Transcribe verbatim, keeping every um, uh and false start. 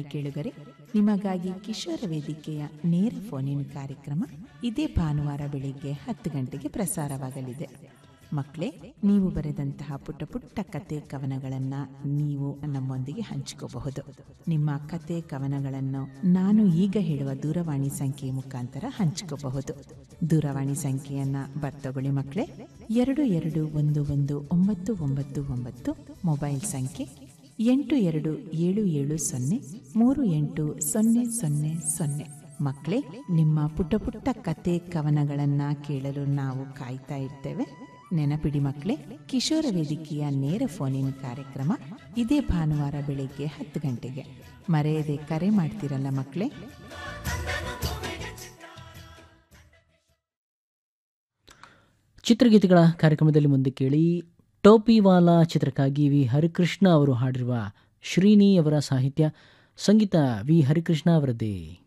ಕೇಳುಗರೆ, ನಿಮಗಾಗಿ ಕಿಶೋರ ವೇದಿಕೆಯ ನೇರ ಫೋನಿನ ಕಾರ್ಯಕ್ರಮ ಇದೇ ಭಾನುವಾರ ಬೆಳಿಗ್ಗೆ ಹತ್ತು ಗಂಟೆಗೆ ಪ್ರಸಾರವಾಗಲಿದೆ. ಮಕ್ಕಳೇ, ನೀವು ಬರೆದಂತಹ ಪುಟ್ಟ ಪುಟ್ಟ ಕತೆ ಕವನಗಳನ್ನು ನೀವು ನಮ್ಮೊಂದಿಗೆ ಹಂಚಿಕೋಬಹುದು. ನಿಮ್ಮ ಕತೆ ಕವನಗಳನ್ನು ನಾನು ಈಗ ಹೇಳುವ ದೂರವಾಣಿ ಸಂಖ್ಯೆ ಮುಖಾಂತರ ಹಂಚಿಕೋಬಹುದು. ದೂರವಾಣಿ ಸಂಖ್ಯೆಯನ್ನ ಬರ್ತಗೊಳ್ಳಿ ಮಕ್ಕಳೇ. ಎರಡು ಎರಡು ಒಂದು ಒಂದು ಒಂಬತ್ತು ಒಂಬತ್ತು ಒಂಬತ್ತು. ಮೊಬೈಲ್ ಸಂಖ್ಯೆ ಎಂಟು ಎರಡು ಏಳು ಏಳು ಸೊನ್ನೆ ಮೂರು ಎಂಟು ಸೊನ್ನೆ ಸೊನ್ನೆ ಸೊನ್ನೆ. ಮಕ್ಕಳೇ, ನಿಮ್ಮ ಪುಟ್ಟ ಪುಟ್ಟ ಕತೆ ಕವನಗಳನ್ನ ಕೇಳಲು ನಾವು ಕಾಯ್ತಾ ಇರ್ತೇವೆ. ನೆನಪಿಡಿ ಮಕ್ಕಳೇ, ಕಿಶೋರ ವೇದಿಕೆಯ ನೇರ ಫೋನಿನ ಕಾರ್ಯಕ್ರಮ ಇದೇ ಭಾನುವಾರ ಬೆಳಿಗ್ಗೆ ಹತ್ತು ಗಂಟೆಗೆ. ಮರೆಯದೆ ಕರೆ ಮಾಡ್ತಿರಲ್ಲ ಮಕ್ಕಳೇ. ಚಿತ್ರಗೀತೆಗಳ ಕಾರ್ಯಕ್ರಮದಲ್ಲಿ ಮುಂದೆ ಕೇಳಿ ಟೋಪಿವಾಲಾ ಚಿತ್ರಕ್ಕಾಗಿ ವಿ ಹರಿಕೃಷ್ಣ ಅವರು ಹಾಡಿರುವ ಶ್ರೀನಿ ಅವರ ಸಾಹಿತ್ಯ, ಸಂಗೀತ ವಿ ಹರಿಕೃಷ್ಣ ಅವರದ್ದೇ.